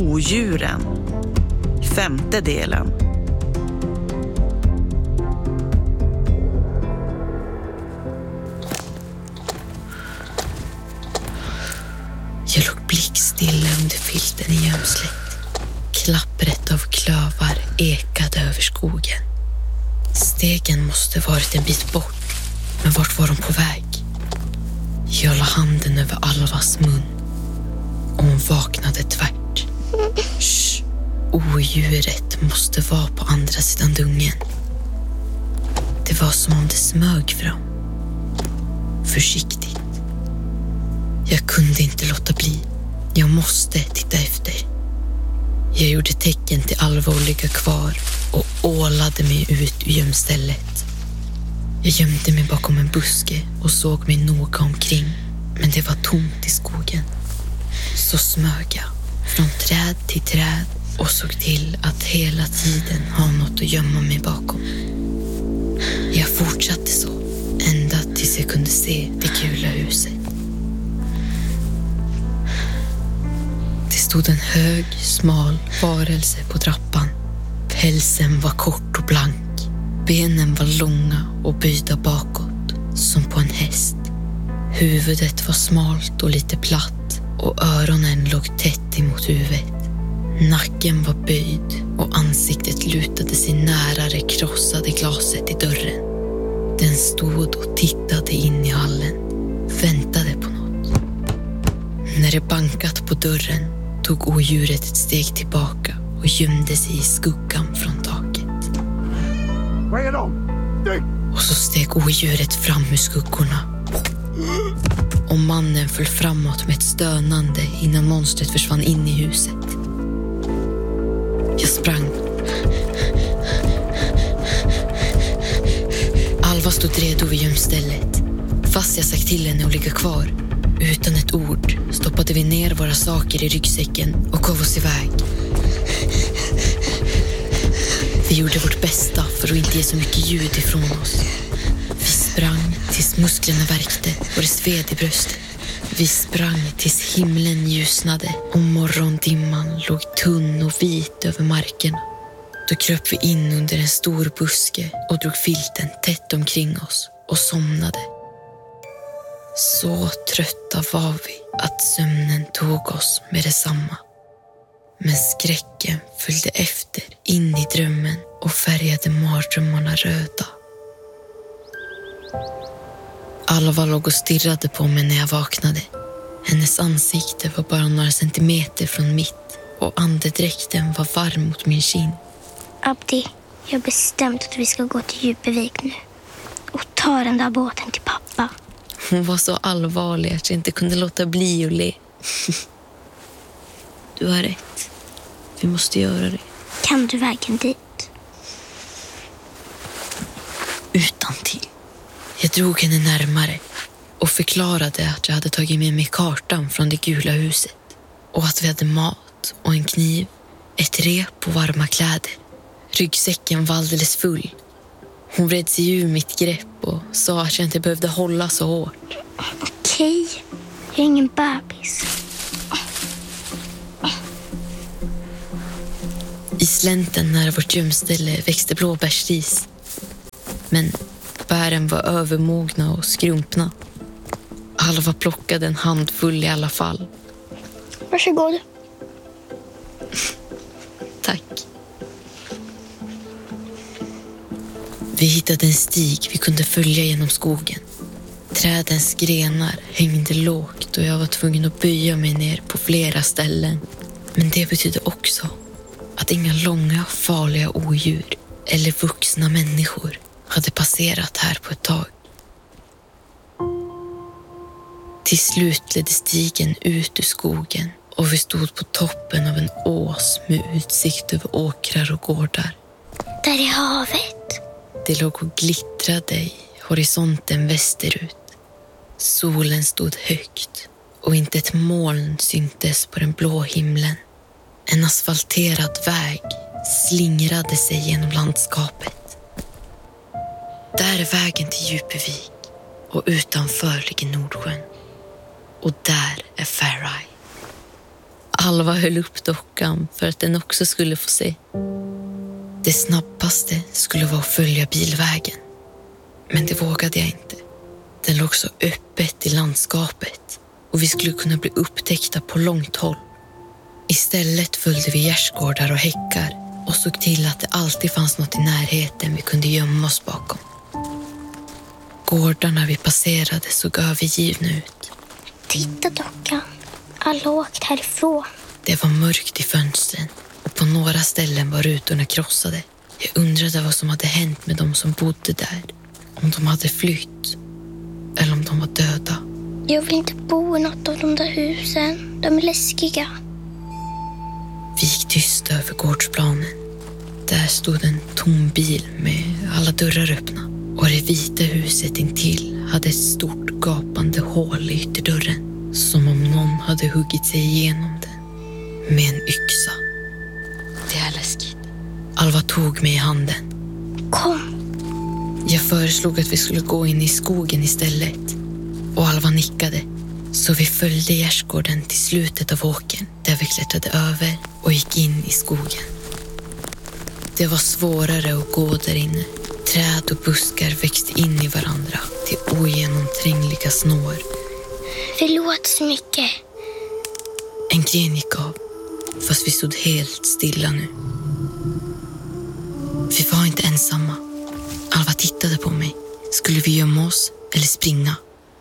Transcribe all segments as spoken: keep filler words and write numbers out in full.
Odjuren. Femte delen. Jag låg blickstilla under filten i gömslet. Klappret av klövar ekade över skogen. Stegen måste varit en bit bort, men vart var de på väg? Jag la handen över Alvas mun och hon vaknade tvärt. Shh, odjuret måste vara på andra sidan dungen. Det var som om det smög fram. Försiktigt. Jag kunde inte låta bli. Jag måste titta efter. Jag gjorde tecken till Alva att ligga kvar och ålade mig ut ur gömstället. Jag gömde mig bakom en buske och såg mig noga omkring, men det var tomt i skogen. Så smög jag från träd till träd och såg till att hela tiden ha något att gömma mig bakom. Jag fortsatte så, ända tills jag kunde se det gula huset. Det stod en hög, smal varelse på trappan. Pälsen var kort och blank. Benen var långa och böjda bakåt, som på en häst. Huvudet var smalt och lite platt och öronen låg tätt emot huvudet. Nacken var böjd och ansiktet lutade sig nära det krossade glaset i dörren. Den stod och tittade in i hallen, väntade på något. När det bankat på dörren tog odjuret ett steg tillbaka och gömde sig i skuggan från taket. Vad är de? Och så steg odjuret fram ur skuggorna. Och mannen föll framåt med ett stönande innan monstret försvann in i huset. Jag sprang. Alva stod redo vid gömstället. Fast jag sagt till henne att ligga kvar. Utan ett ord stoppade vi ner våra saker i ryggsäcken och gav oss iväg. Vi gjorde vårt bästa för att inte ge så mycket ljud ifrån oss. Vi sprang tills musklerna värkte och det sved i bröstet. Vi sprang tills himlen ljusnade och morgondimman låg tunn och vit över marken. Då kröp vi in under en stor buske och drog filten tätt omkring oss och somnade. Så trötta var vi att sömnen tog oss med detsamma. Men skräcken följde efter in i drömmen och färgade mardrömmarna röda. Alva låg och stirrade på mig när jag vaknade. Hennes ansikte var bara några centimeter från mitt och andedräkten var varm mot min kind. Abdi, jag har bestämt att vi ska gå till Djupevik nu och ta den där båten till pappa. Hon var så allvarlig att jag inte kunde låta bli att le. Du har rätt. Vi måste göra det. Kan du vägen dit? Utan till. Jag drog henne närmare och förklarade att jag hade tagit med mig kartan från det gula huset och att vi hade mat och en kniv, ett rep och varma kläder. Ryggsäcken var alldeles full. Hon vred sig ur mitt grepp och sa att jag inte behövde hålla så hårt. Okej, jag är ingen bebis. I slänten nära vårt gömställe växte blåbärsris. Men bären var övermogna och skrumpna. Alva plockade en handfull i alla fall. Varsågod. Tack. Vi hittade en stig vi kunde följa genom skogen. Trädens grenar hängde lågt och jag var tvungen att böja mig ner på flera ställen. Men det betydde också att inga långa farliga odjur eller vuxna människor hade passerat här på ett tag. Till slut ledde stigen ut ur skogen och vi stod på toppen av en ås med utsikt över åkrar och gårdar. Där är havet. Det låg och glittrade i horisonten västerut. Solen stod högt och inte ett moln syntes på den blå himlen. En asfalterad väg slingrade sig genom landskapet. Där är vägen till Djupevik och utanför ligger Nordsjön. Och där är Fair Eye. Alva höll upp dockan för att den också skulle få se. Det snabbaste skulle vara att följa bilvägen. Men det vågade jag inte. Den låg så öppet i landskapet och vi skulle kunna bli upptäckta på långt håll. Istället följde vi gärdsgårdar och häckar och såg till att det alltid fanns något i närheten vi kunde gömma oss bakom. Gårdarna vi passerade såg övergivna ut. Titta dockan, alla har åkt härifrån. Det var mörkt i fönstren och på några ställen var rutorna krossade. Jag undrade vad som hade hänt med de som bodde där. Om de hade flytt eller om de var döda. Jag vill inte bo i något av de där husen. De är läskiga. Vi gick tyst över gårdsplanen. Där stod en tom bil med alla dörrar öppna. Och det vita huset intill hade ett stort gapande hål i ytterdörren. Som om någon hade huggit sig igenom den med en yxa. Det är läskigt. Alva tog mig i handen. Kom. Jag föreslog att vi skulle gå in i skogen istället. Och Alva nickade. Så vi följde gärdsgården till slutet av åkern. Där vi klättrade över och gick in i skogen. Det var svårare att gå där inne. Träd och buskar växte in i varandra till ogenomträngliga snår. Förlåt så mycket. En gren gick av, fast vi stod helt stilla nu. Vi var inte ensamma. Alva tittade på mig. Skulle vi gömma oss eller springa?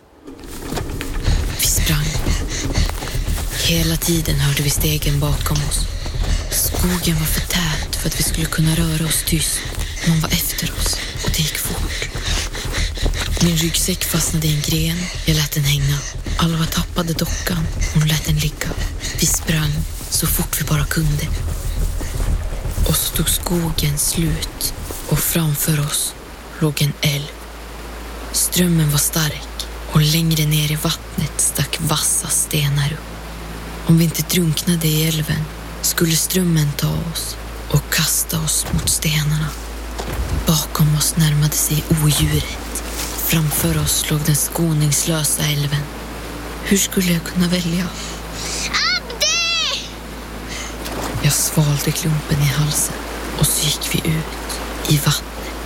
Vi sprang. Hela tiden hörde vi stegen bakom oss. Skogen var för tät för att vi skulle kunna röra oss tyst. Någon var efter oss och det gick fort. Min ryggsäck fastnade i en gren. Jag lät den hänga. Alva tappade dockan. Hon lät den ligga. Vi sprang så fort vi bara kunde. Och så tog skogen slut. Och framför oss låg en älv. Strömmen var stark. Och längre ner i vattnet stack vassa stenar upp. Om vi inte drunknade i älven skulle strömmen ta oss och kasta oss mot stenarna. Bakom oss närmade sig odjuret. Framför oss låg den skoningslösa älven. Hur skulle jag kunna välja? Abdi! Jag svalde klumpen i halsen och så gick vi ut i vattnet.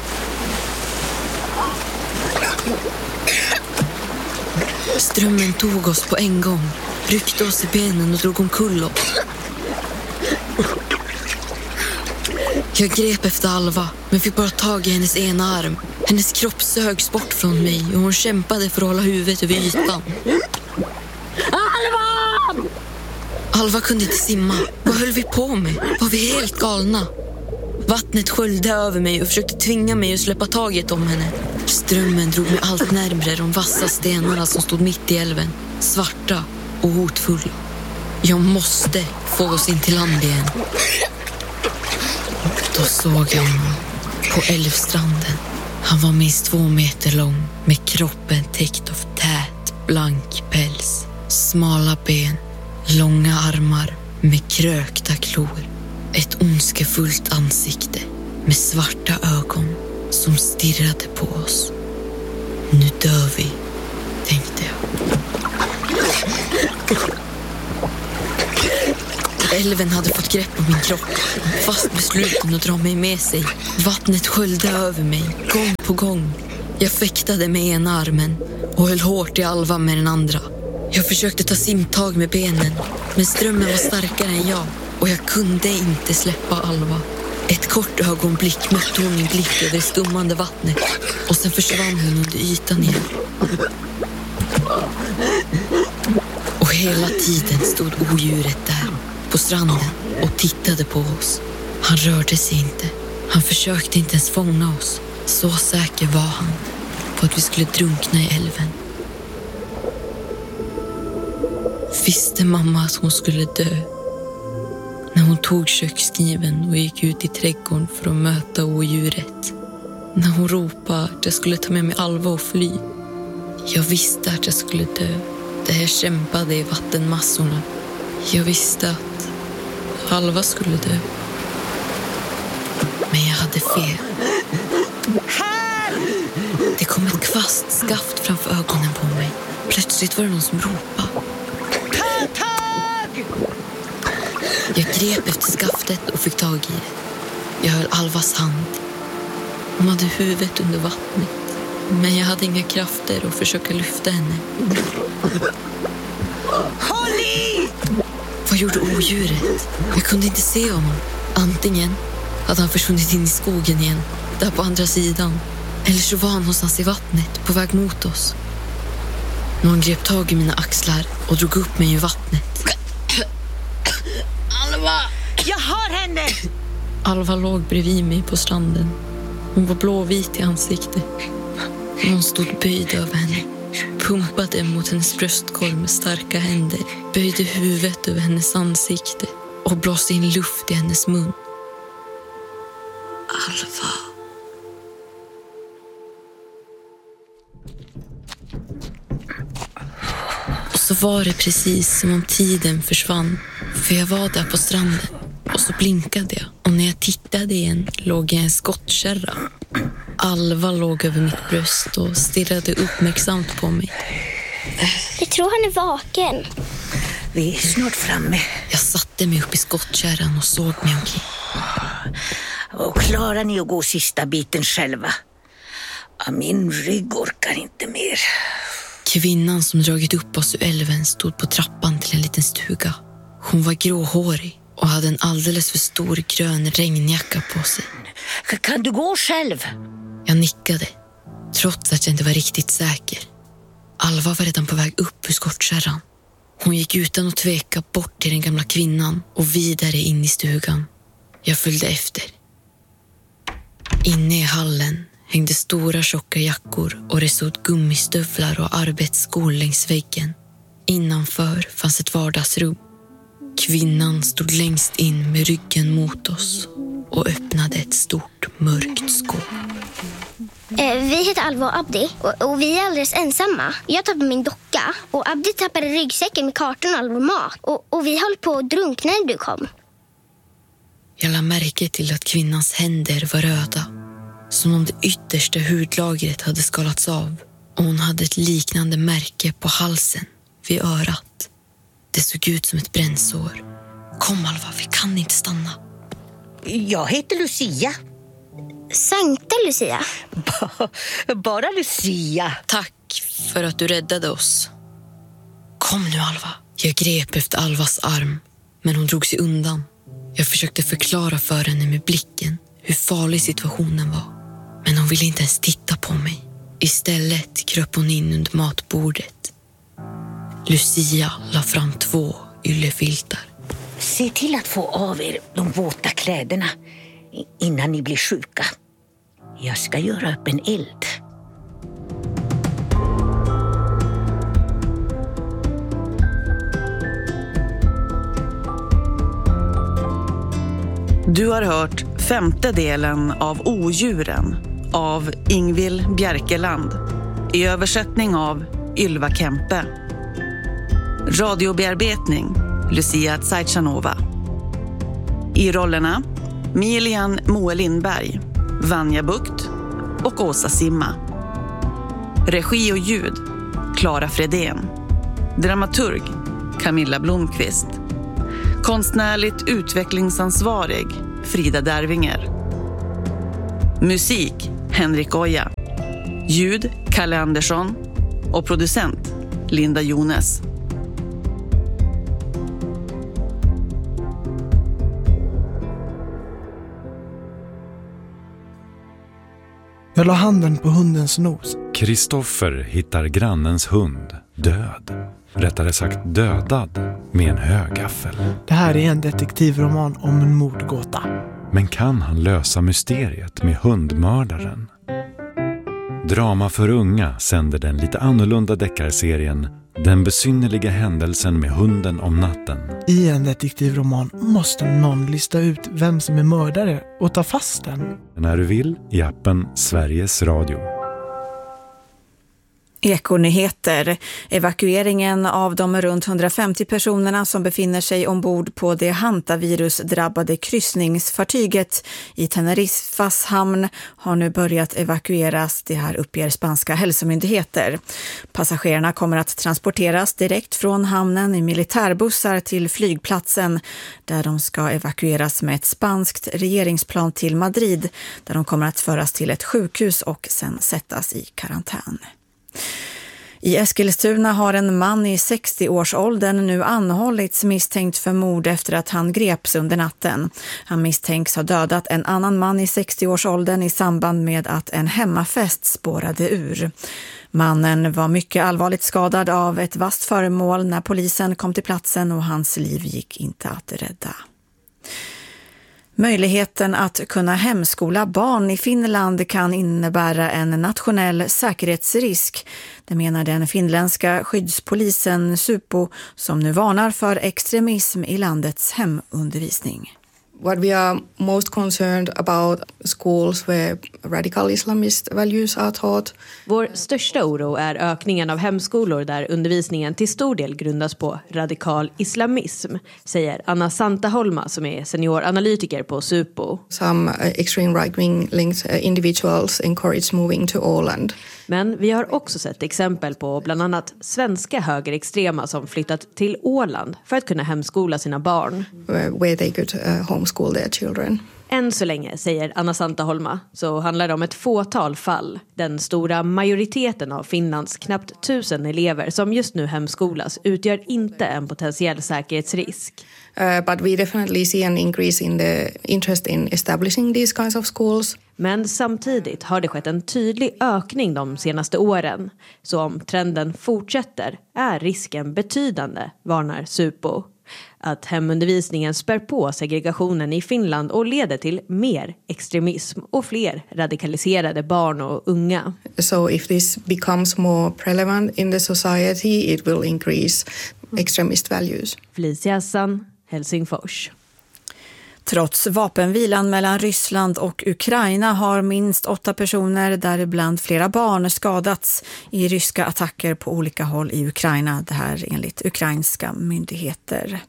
Strömmen tog oss på en gång, ryckte oss i benen och drog omkull oss. Jag grep efter Alva, men fick bara tag i hennes ena arm. Hennes kropp sögs bort från mig och hon kämpade för att hålla huvudet över ytan. Alva! Alva kunde inte simma. Vad höll vi på med? Var vi helt galna? Vattnet sköljde över mig och försökte tvinga mig att släppa taget om henne. Strömmen drog mig allt närmare de vassa stenarna som stod mitt i älven. Svarta och hotfulla. Jag måste få oss in till land igen. Då såg jag honom på älvstranden. Han var minst två meter lång med kroppen täckt av tät, blank päls. Smala ben, långa armar med krökta klor. Ett ondskefullt ansikte med svarta ögon som stirrade på oss. Nu dör vi, tänkte jag. Älven hade fått grepp om min kropp, fast besluten att dra mig med sig. Vattnet sköljde över mig, gång på gång. Jag fäktade med ena armen och höll hårt i Alva med den andra. Jag försökte ta simtag med benen, men strömmen var starkare än jag och jag kunde inte släppa Alva. Ett kort ögonblick mötte hon min blick över det skummande vattnet och sen försvann hon under ytan igen. Och hela tiden stod odjuret där på stranden och tittade på oss. Han rörde sig inte. Han försökte inte ens fånga oss. Så säker var han på att vi skulle drunkna i älven. Visste mamma att hon skulle dö när hon tog kökskniven och gick ut i trädgården för att möta odjuret? När hon ropade att jag skulle ta med mig Alva och fly. Jag visste att jag skulle dö där jag kämpade i vattenmassorna. Jag visste att Alva skulle dö. Men jag hade fel. Det kom ett kvastskaft framför ögonen på mig. Plötsligt var det någon som ropade. Jag grep efter skaftet och fick tag i det. Jag höll Alvas hand. Hon hade huvudet under vattnet, men jag hade inga krafter att försöka lyfta henne. Håll i! Vad gjorde odjuret? Jag kunde inte se honom. Antingen hade han försvunnit in i skogen igen, där på andra sidan. Eller så var han någonstans i vattnet, på väg mot oss. Någon grep tag i mina axlar och drog upp mig i vattnet. Alva! Jag har henne! Alva låg bredvid mig på stranden. Hon var blåvit i ansiktet. Någon stod böjd över henne, pumpade mot hennes bröstkorg med starka händer, böjde huvudet över hennes ansikte och blåste in luft i hennes mun. Alva. Och så var det precis som om tiden försvann, för jag var där på stranden och så blinkade jag, och när jag tittade igen låg jag i en skottkärra. Alva låg över mitt bröst och stirrade uppmärksamt på mig. Jag tror han är vaken. Vi är snart framme. Jag satte mig upp i skottkärran och såg mig omkring. Och klarar ni att gå sista biten själva? Min rygg orkar inte mer. Kvinnan som dragit upp oss ur älven stod på trappan till en liten stuga. Hon var gråhårig och hade en alldeles för stor grön regnjacka på sig. Kan du gå själv? Jag nickade, trots att jag inte var riktigt säker. Alva var redan på väg upp ur skottkärran. Hon gick utan att tveka bort till den gamla kvinnan och vidare in i stugan. Jag följde efter. Inne i hallen hängde stora tjocka jackor och det stod gummistövlar och arbetsskor längs väggen. Innanför fanns ett vardagsrum. Kvinnan stod längst in med ryggen mot oss och öppnade ett stort mörkt skåp. Eh, vi heter Alva och Abdi och, och vi är alldeles ensamma. Jag tappade min docka och Abdi tappade ryggsäcken med kartan och all vår mat. Och, och vi höll på att drunkna när du kom. Jag lade märke till att kvinnans händer var röda, som om det yttersta hudlagret hade skalats av, och hon hade ett liknande märke på halsen vid örat. Det såg ut som ett brännsår. Kom Alva, vi kan inte stanna. Jag heter Lucia. Sankta Lucia. Ba- bara Lucia. Tack för att du räddade oss. Kom nu Alva. Jag grep efter Alvas arm, men hon drog sig undan. Jag försökte förklara för henne med blicken hur farlig situationen var, men hon ville inte ens titta på mig. Istället kröp hon in under matbordet. Lucia la fram två yllefiltar. Se till att få av er de våta kläderna innan ni blir sjuka. Jag ska göra upp en eld. Du har hört femte delen av Odjuren av Ingvill Bjerkeland i översättning av Ylva Kempe. Radiobearbetning Lucia Tsajchanova. I rollerna Milian Moe Lindberg, Vanja Bukt och Åsa Simma. Regi och ljud Klara Fredén. Dramaturg Camilla Blomqvist. Konstnärligt utvecklingsansvarig Frida Dervinger. Musik Henrik Oja. Ljud Kalle Andersson och producent Linda Jones. Jag la handen på hundens nos. Kristoffer hittar grannens hund död. Rättare sagt dödad med en högaffel. Det här är en detektivroman om en mordgåta. Men kan han lösa mysteriet med hundmördaren? Drama för unga sänder den lite annorlunda deckarserien Den besynnerliga händelsen med hunden om natten. I en detektivroman måste någon lista ut vem som är mördare och ta fast den. När du vill i appen Sveriges Radio. Ekonyheter. Evakueringen av de runt hundrafemtio personerna som befinner sig ombord på det hantavirusdrabbade kryssningsfartyget i Teneriffas hamn har nu börjat evakueras. Det här uppger spanska hälsomyndigheter. Passagerarna kommer att transporteras direkt från hamnen i militärbussar till flygplatsen där de ska evakueras med ett spanskt regeringsplan till Madrid där de kommer att föras till ett sjukhus och sen sättas i karantän. I Eskilstuna har en man i sextio-årsåldern nu anhållits misstänkt för mord efter att han greps under natten. Han misstänks ha dödat en annan man i sextio-årsåldern i samband med att en hemmafest spårade ur. Mannen var mycket allvarligt skadad av ett vasst föremål när polisen kom till platsen och hans liv gick inte att rädda. Möjligheten att kunna hemskola barn i Finland kan innebära en nationell säkerhetsrisk. Det menar den finländska skyddspolisen Supo som nu varnar för extremism i landets hemundervisning. What we are most concerned about schools where radical Islamist values are taught. Vår största oro är ökningen av hemskolor där undervisningen till stor del grundas på radikal islamism, säger Anna Santaholma som är senioranalytiker på Supo. Some extreme right-wing linked individuals encourage moving to Åland. Men vi har också sett exempel på bland annat svenska högerextrema som flyttat till Åland för att kunna hemskola sina barn. Where they could uh, homeschool their children. Än så länge, säger Anna Santaholma, så handlar det om ett fåtal fall. Den stora majoriteten av Finlands knappt tusen elever som just nu hemskolas utgör inte en potentiell säkerhetsrisk. Uh, but we definitely see an increase in the interest in establishing these kinds of schools. Men samtidigt har det skett en tydlig ökning de senaste åren. Så om trenden fortsätter är risken betydande, varnar Supo. Att hemundervisningen spär på segregationen i Finland och leder till mer extremism och fler radikaliserade barn och unga. So if this becomes more prevalent in the society, it will increase extremist values. Felicia Hassan, Helsingfors. Trots vapenvilan mellan Ryssland och Ukraina har minst åtta personer, däribland flera barn, skadats i ryska attacker på olika håll i Ukraina. Det här enligt ukrainska myndigheter.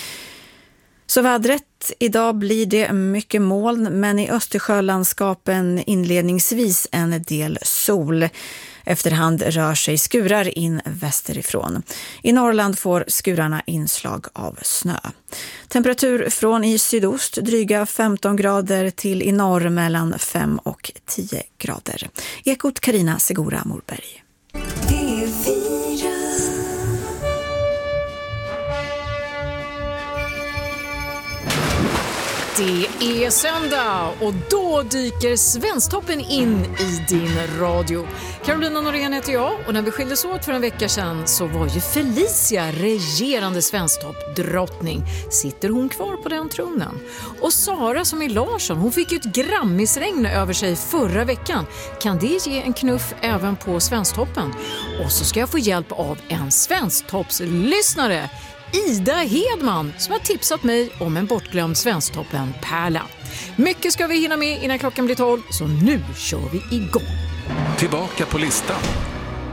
Så vädret, idag blir det mycket moln men i Östersjölandskapen inledningsvis en del sol. Efterhand rör sig skurar in västerifrån. I Norrland får skurarna inslag av snö. Temperatur från i sydost dryga femton grader till i norr mellan fem och tio grader. Ekot Carina Segura Morberg. Det är söndag och då dyker Svensktoppen in i din radio. Carolina Norén heter jag och när vi skildes åt för en vecka sedan så var ju Felicia regerande Svensktoppdrottning. Sitter hon kvar på den tronen? Och Sara som är Larsson, hon fick ju ett Grammisregn över sig förra veckan. Kan det ge en knuff även på Svensktoppen? Och så ska jag få hjälp av en Svensktoppslyssnare, Ida Hedman, som har tipsat mig om en bortglömd Svensktoppen pärla. Mycket ska vi hinna med innan klockan blir tolv, så nu kör vi igång. Tillbaka på listan.